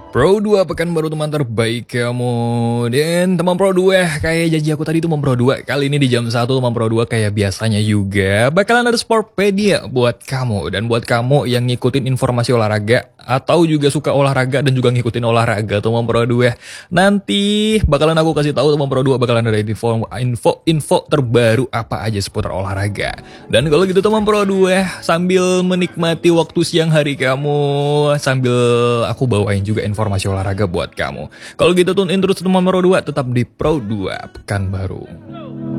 Pro 2 pekan baru teman terbaik kamu. Dan teman Pro 2 kayak janji aku tadi teman Pro 2. Kali ini di jam 1 teman Pro 2 kayak biasanya juga bakalan ada Sportpedia buat kamu. Dan buat kamu yang ngikutin informasi olahraga atau juga suka olahraga dan juga ngikutin olahraga teman Pro 2. Nanti bakalan aku kasih tahu teman Pro 2 bakalan ada info terbaru apa aja seputar olahraga. Dan kalau gitu teman Pro 2 sambil menikmati waktu siang hari kamu, sambil aku bawain juga informasi olahraga buat kamu. Kalau gitu tune in terus teman Pro 2 tetap di Pro 2 Pekanbaru.